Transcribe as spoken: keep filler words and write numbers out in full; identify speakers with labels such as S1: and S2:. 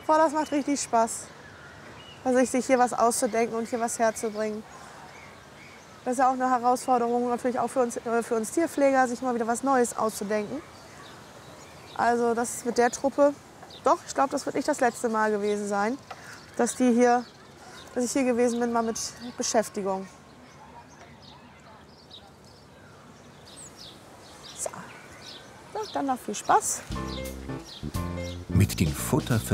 S1: Boah, das macht richtig Spaß. Also sich hier was auszudenken und hier was herzubringen. Das ist ja auch eine Herausforderung natürlich auch für uns, äh, für uns Tierpfleger, sich mal wieder was Neues auszudenken. Also das ist mit der Truppe, doch, ich glaube, das wird nicht das letzte Mal gewesen sein, dass, die hier, dass ich hier gewesen bin, mal mit Beschäftigung. So, ja, dann noch viel Spaß.
S2: Mit den Futter